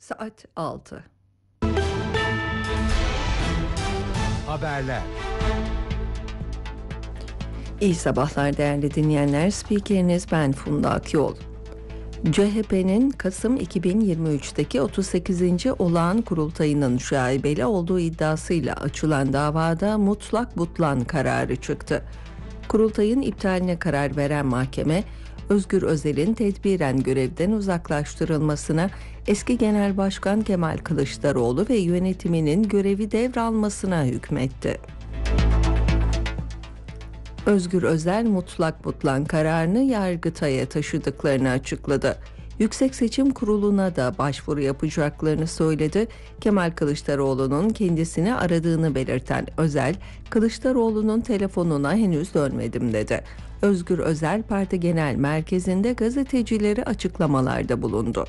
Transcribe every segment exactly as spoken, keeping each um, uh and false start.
Saat altı. Haberler. İyi sabahlar değerli dinleyenler. Spikeriniz ben Funda Akyol. C H P'nin Kasım iki bin yirmi üçteki otuz sekizinci olağan kurultayının şaibeli olduğu iddiasıyla açılan davada mutlak butlan kararı çıktı. Kurultayın iptaline karar veren mahkeme, Özgür Özel'in tedbiren görevden uzaklaştırılmasına, eski Genel Başkan Kemal Kılıçdaroğlu ve yönetiminin görevi devralmasına hükmetti. Özgür Özel mutlak butlan kararını Yargıtay'a taşıdıklarını açıkladı. Yüksek Seçim Kurulu'na da başvuru yapacaklarını söyledi. Kemal Kılıçdaroğlu'nun kendisini aradığını belirten Özel, Kılıçdaroğlu'nun telefonuna henüz dönmedim dedi. Özgür Özel parti genel merkezinde gazetecilere açıklamalarda bulundu.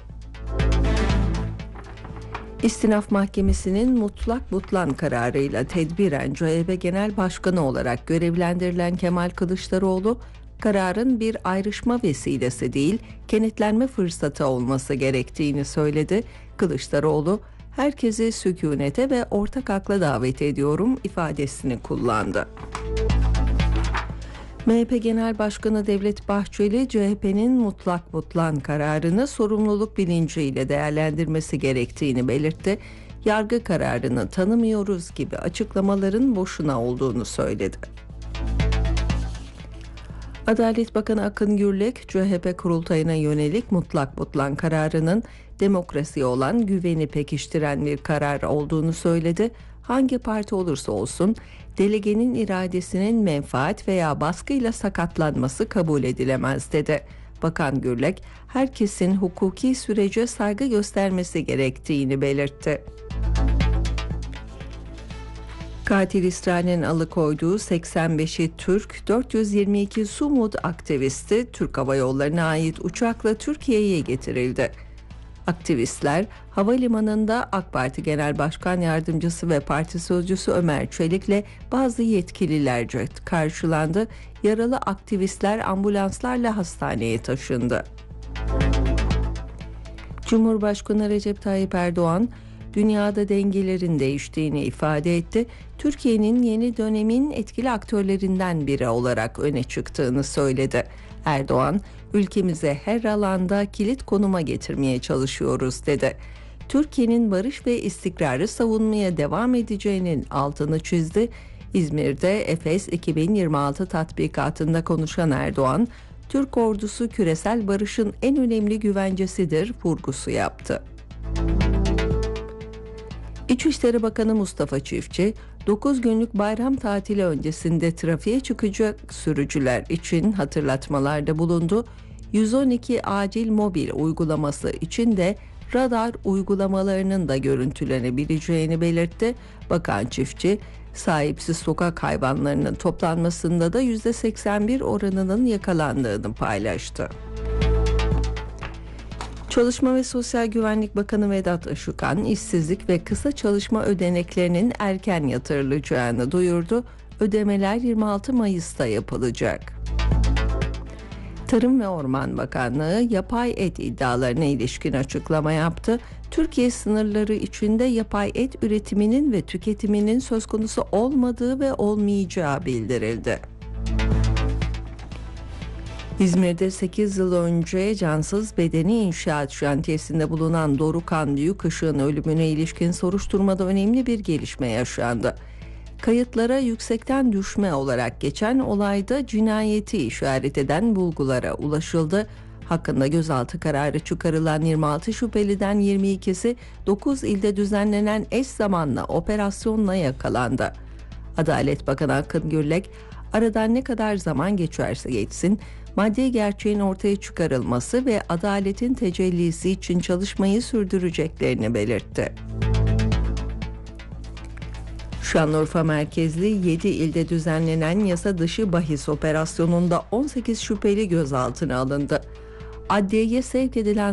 İstinaf Mahkemesi'nin mutlak butlan kararıyla tedbiren C H P Genel Başkanı olarak görevlendirilen Kemal Kılıçdaroğlu, kararın bir ayrışma vesilesi değil, kenetlenme fırsatı olması gerektiğini söyledi. Kılıçdaroğlu, herkesi sükûnete ve ortak akla davet ediyorum ifadesini kullandı. M H P Genel Başkanı Devlet Bahçeli, C H P'nin mutlak butlan kararını sorumluluk bilinciyle değerlendirmesi gerektiğini belirtti. Yargı kararını tanımıyoruz gibi açıklamaların boşuna olduğunu söyledi. Adalet Bakanı Akın Gürlek, C H P kurultayına yönelik mutlak butlan kararının demokrasiye olan güveni pekiştiren bir karar olduğunu söyledi. Hangi parti olursa olsun delegenin iradesinin menfaat veya baskıyla sakatlanması kabul edilemez dedi. Bakan Gürlek, herkesin hukuki sürece saygı göstermesi gerektiğini belirtti. Katil İsrail'in alıkoyduğu seksen beşi Türk, dört yüz yirmi iki Sumud aktivisti Türk Hava Yolları'na ait uçakla Türkiye'ye getirildi. Aktivistler havalimanında AK Parti Genel Başkan Yardımcısı ve Parti Sözcüsü Ömer Çelik'le bazı yetkililerce karşılandı. Yaralı aktivistler ambulanslarla hastaneye taşındı. Cumhurbaşkanı Recep Tayyip Erdoğan, dünyada dengelerin değiştiğini ifade etti. Türkiye'nin yeni dönemin etkili aktörlerinden biri olarak öne çıktığını söyledi. Erdoğan, ülkemize her alanda kilit konuma getirmeye çalışıyoruz dedi. Türkiye'nin barış ve istikrarı savunmaya devam edeceğinin altını çizdi. İzmir'de Efes iki bin yirmi altı tatbikatında konuşan Erdoğan, Türk ordusu küresel barışın en önemli güvencesidir vurgusu yaptı. İçişleri Bakanı Mustafa Çiftçi, dokuz günlük bayram tatili öncesinde trafiğe çıkacak sürücüler için hatırlatmalarda bulundu. yüz on iki acil mobil uygulaması için de radar uygulamalarının da görüntülenebileceğini belirtti. Bakan Çiftçi, sahipsiz sokak hayvanlarının toplanmasında da yüzde seksen bir oranının yakalandığını paylaştı. Çalışma ve Sosyal Güvenlik Bakanı Vedat Işıkhan, işsizlik ve kısa çalışma ödeneklerinin erken yatırılacağını duyurdu. Ödemeler yirmi altı Mayıs'ta yapılacak. Tarım ve Orman Bakanlığı yapay et iddialarına ilişkin açıklama yaptı. Türkiye sınırları içinde yapay et üretiminin ve tüketiminin söz konusu olmadığı ve olmayacağı bildirildi. İzmir'de sekiz yıl önce cansız bedeni inşaat şantiyesinde bulunan Dorukhan Büyükışık'ın ölümüne ilişkin soruşturmada önemli bir gelişme yaşandı. Kayıtlara yüksekten düşme olarak geçen olayda cinayeti işaret eden bulgulara ulaşıldı. Hakkında gözaltı kararı çıkarılan yirmi altı şüpheliden yirmi ikisi dokuz ilde düzenlenen eş zamanlı operasyonla yakalandı. Adalet Bakanı Akın Gürlek, aradan ne kadar zaman geçerse geçsin, maddi gerçeğin ortaya çıkarılması ve adaletin tecellisi için çalışmayı sürdüreceklerini belirtti. Şanlıurfa merkezli yedi ilde düzenlenen yasa dışı bahis operasyonunda on sekiz şüpheli gözaltına alındı. Adliyeye sevk edilen